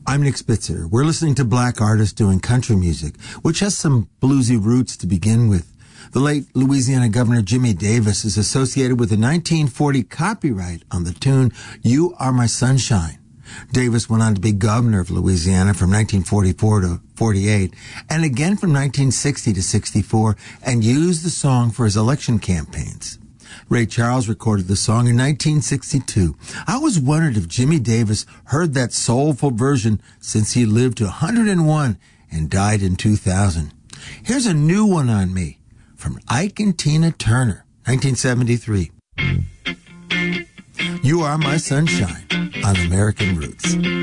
I'm Nick Spitzer. We're listening to black artists doing country music, which has some bluesy roots to begin with. The late Louisiana Governor Jimmy Davis is associated with the 1940 copyright on the tune You Are My Sunshine. Davis went on to be governor of Louisiana from 1944 to 48, and again from 1960 to 64, and used the song for his election campaigns. Ray Charles recorded the song in 1962. I always wondered if Jimmy Davis heard that soulful version since he lived to 101 and died in 2000. Here's a new one on me from Ike and Tina Turner, 1973. You Are My Sunshine on American Roots.